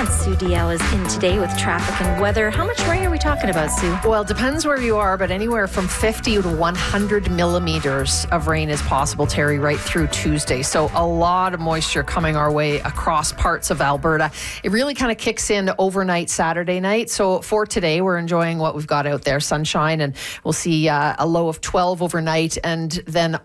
And Sue DL is in today with traffic and weather. How much rain are we talking about, Sue? Well, it depends where you are, but anywhere from 50 to 100 millimeters of rain is possible, Terry, right through Tuesday. So a lot of moisture coming our way across parts of Alberta. It really kind of kicks in overnight Saturday night. So for today, we're enjoying what we've got out there, sunshine, and we'll see a low of 12 overnight, and then